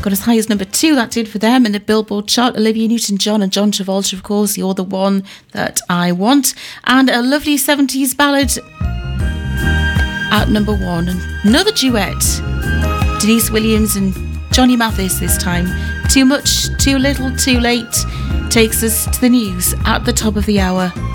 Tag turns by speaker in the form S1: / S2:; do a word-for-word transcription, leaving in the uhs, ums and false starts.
S1: got as high as number two. That did for them in the Billboard chart. Olivia Newton-John and John Travolta, of course, You're the One That I Want. And a lovely seventies ballad at number one. Another duet. Denise Williams and Johnny Mathis this time. Too Much, Too Little, Too Late takes us to the news at the top of the hour.